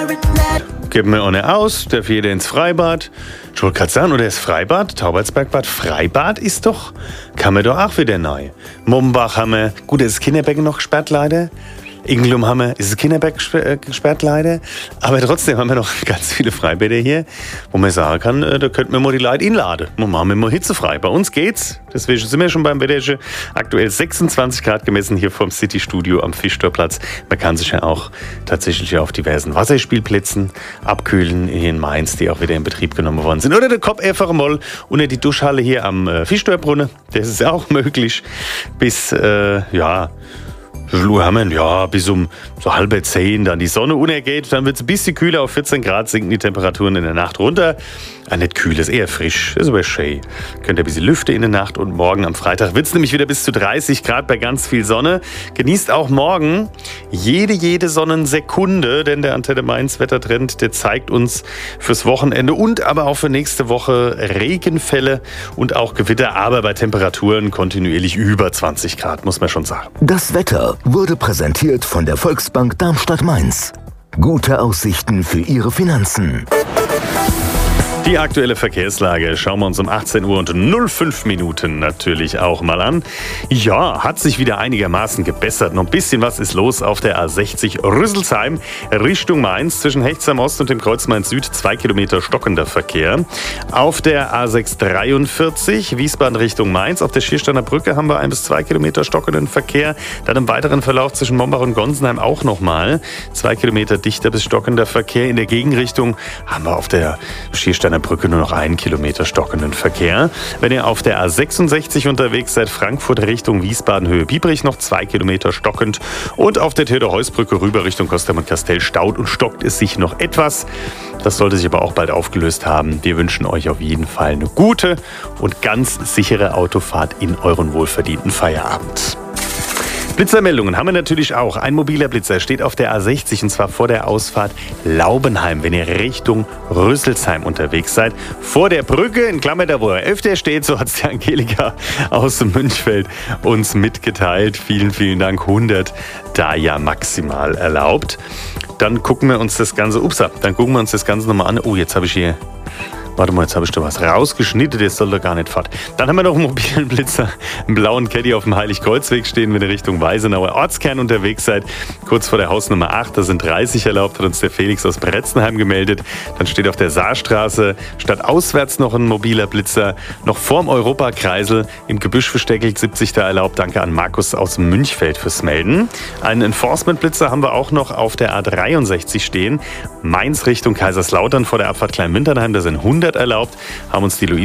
Geben wir ohne aus, darf jeder ins Freibad. Ich wollte gerade sagen, oder das Freibad, Taubertsbergbad, Freibad ist doch, kann man doch auch wieder neu. Mombach haben wir, gut, das Kinderbecken noch gesperrt leider. Ingelum haben wir, ist das Kinderbeck gesperrt leider. Aber trotzdem haben wir noch ganz viele Freibäder hier, wo man sagen kann, da könnten wir mal die Leute einladen. Wir machen mal hitzefrei. Bei uns geht's. Deswegen sind wir schon beim Wetter. Aktuell 26 Grad gemessen hier vom City-Studio am Fischtorplatz. Man kann sich ja auch tatsächlich auf diversen Wasserspielplätzen abkühlen hier in Mainz, die auch wieder in Betrieb genommen worden sind. Oder der Kopf einfach mal unter die Duschhalle hier am Fischtorbrunnen. Das ist auch möglich. Bis, bis um so 9:30 dann die Sonne untergeht. Dann wird es ein bisschen kühler, auf 14 Grad sinken die Temperaturen in der Nacht runter. Nicht kühl, ist eher frisch, ist aber schön. Könnt ihr ein bisschen lüften in der Nacht und morgen am Freitag wird es nämlich wieder bis zu 30 Grad bei ganz viel Sonne. Genießt auch morgen jede Sonnensekunde, denn der Antenne Mainz Wettertrend, der zeigt uns fürs Wochenende und aber auch für nächste Woche Regenfälle und auch Gewitter, aber bei Temperaturen kontinuierlich über 20 Grad, muss man schon sagen. Das Wetter wurde präsentiert von der Volksbank Darmstadt-Mainz. Gute Aussichten für Ihre Finanzen. Die aktuelle Verkehrslage schauen wir uns um 18 Uhr und 05 Minuten natürlich auch mal an. Ja, hat sich wieder einigermaßen gebessert. Noch ein bisschen was ist los auf der A60 Rüsselsheim Richtung Mainz. Zwischen Hechtsheim Ost und dem Kreuz Mainz Süd 2 Kilometer stockender Verkehr. Auf der A643 Wiesbaden Richtung Mainz. Auf der Schiersteiner Brücke haben wir 1 bis 2 Kilometer stockenden Verkehr. Dann im weiteren Verlauf zwischen Mombach und Gonsenheim auch nochmal 2 Kilometer dichter bis stockender Verkehr. In der Gegenrichtung haben wir auf der Schiersteiner Brücke nur noch 1 Kilometer stockenden Verkehr. Wenn ihr auf der A66 unterwegs seid, Frankfurt Richtung Wiesbaden Höhe Biebrich noch 2 Kilometer stockend und auf der Theodor-Heuss-Brücke rüber Richtung Kostermann-Kastell staut und stockt es sich noch etwas. Das sollte sich aber auch bald aufgelöst haben. Wir wünschen euch auf jeden Fall eine gute und ganz sichere Autofahrt in euren wohlverdienten Feierabend. Blitzermeldungen haben wir natürlich auch. Ein mobiler Blitzer steht auf der A60 und zwar vor der Ausfahrt Laubenheim, wenn ihr Richtung Rüsselsheim unterwegs seid. Vor der Brücke, in Klammer da, wo er öfter steht, so hat es die Angelika aus dem Münchfeld uns mitgeteilt. Vielen, vielen Dank. 100 da ja maximal erlaubt. Dann gucken wir uns das Ganze, nochmal an. Oh, jetzt habe ich hier... Warte mal, jetzt habe ich da was rausgeschnitten, das soll doch gar nicht fort. Dann haben wir noch einen mobilen Blitzer, einen blauen Caddy auf dem Heiligkreuzweg stehen, wenn ihr Richtung Weisenauer Ortskern unterwegs seid. Kurz vor der Hausnummer 8, da sind 30 erlaubt, hat uns der Felix aus Bretzenheim gemeldet. Dann steht auf der Saarstraße statt auswärts noch ein mobiler Blitzer, noch vorm Europakreisel im Gebüsch versteckelt, 70 da erlaubt. Danke an Markus aus Münchfeld fürs Melden. Einen Enforcement-Blitzer haben wir auch noch auf der A63 stehen. Mainz Richtung Kaiserslautern vor der Abfahrt Kleinwinternheim, da sind 100 erlaubt, haben uns die Luise